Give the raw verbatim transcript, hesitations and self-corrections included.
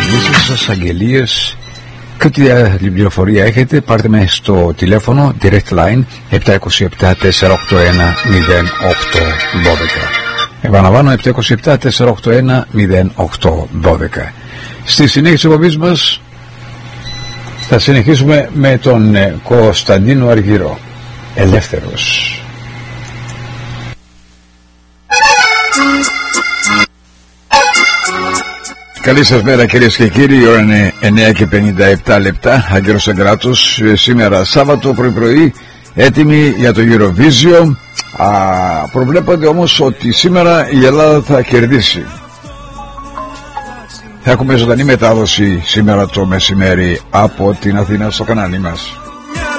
διαφημίσεις σας, αγγελίες και ό,τι άλλη πληροφορία έχετε, πάρτε με στο τηλέφωνο Direct Line επτά δύο επτά τέσσερα οκτώ ένα μηδέν οκτώ ένα δύο. Επαναλαμβάνω, επτά δύο επτά τέσσερα οκτώ ένα μηδέν οκτώ ένα δύο. Στη συνέχεια της εκπομπής μας θα συνεχίσουμε με τον Κωνσταντίνο Αργυρό, Ελεύθερος. Καλή σας μέρα κυρίες και κύριοι, η ώρα είναι εννιά και πενήντα επτά λεπτά, Άγγελος Εγκράτος, σήμερα Σάββατο πρωί πρωί, έτοιμοι για το Eurovision. Α, προβλέπονται όμως ότι σήμερα η Ελλάδα θα κερδίσει. Θα έχουμε ζωντανή μετάδοση σήμερα το μεσημέρι από την Αθήνα στο κανάλι μας.